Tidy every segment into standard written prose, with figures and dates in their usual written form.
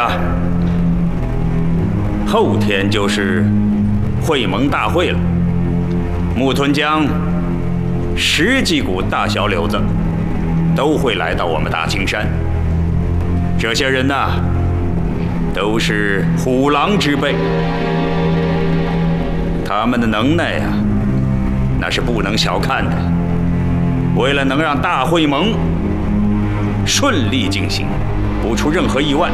啊，后天就是会盟大会了。木屯江10几股大小柳子都会来到我们大青山。这些人呐，都是虎狼之辈，他们的能耐啊，那是不能小看的。为了能让大会盟顺利进行，不出任何意外，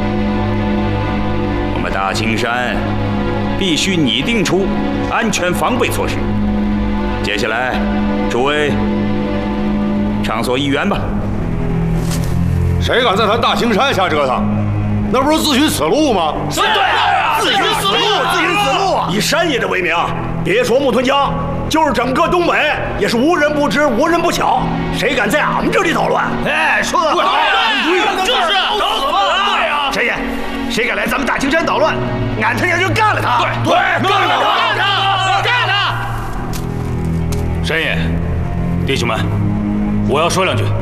我们大青山必须拟定出安全防备措施。接下来，诸位畅所欲言吧。 谁敢在咱大青山瞎折腾？那不是自寻死路吗？ 对啊，自寻死路，自寻死路啊！ 以山爷的为名，别说木屯江，就是整个东北也是无人不知、无人不晓。谁敢在俺们这里捣乱？ 哎，说得好，对，就是搞死吧！对呀， 山爷，谁敢来咱们大青山捣乱，俺他娘就干了他！ 对，干他！干他！ 山爷，弟兄们，我要说2句。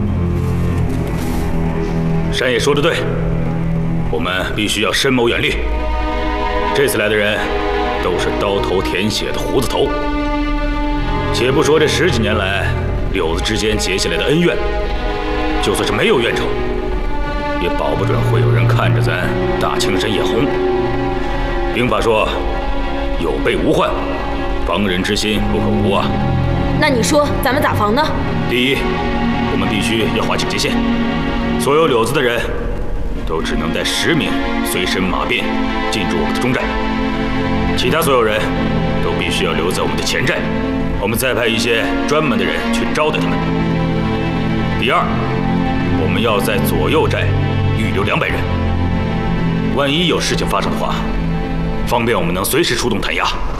山爷说的对，我们必须要深谋远虑。这次来的人都是刀头舔血的胡子头，且不说这10几年来柳子之间结下来的恩怨，就算是没有怨仇，也保不准会有人看着咱大青山眼红。兵法说，有备无患，防人之心不可无啊。 那你说咱们咋防呢？ 第一，我们必须要划警戒线，所有柳子的人都只能带10名随身马便进驻我们的中寨，其他所有人都必须要留在我们的前寨，我们再派一些专门的人去招待他们。第二，我们要在左右寨预留200人，万一有事情发生的话，方便我们能随时出动弹压。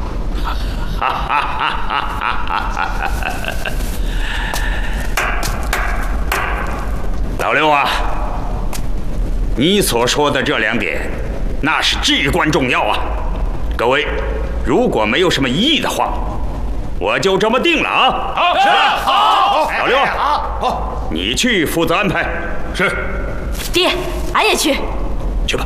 老六啊，你所说的这2点，那是至关重要啊！各位，如果没有什么异议的话，我就这么定了啊！ 好，是，好， 老六，好，你去负责安排。 是。 爹，俺也去。 去吧。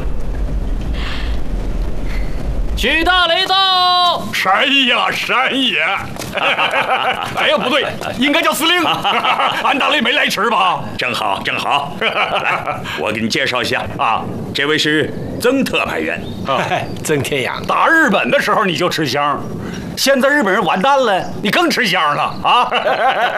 许大雷到。 山爷，山爷！哎呀，不对，应该叫司令。俺大雷没来迟吧？ 正好，正好。来，我给你介绍一下啊，这位是曾特派员。 曾天阳，打日本的时候你就吃香，现在日本人完蛋了，你更吃香了啊！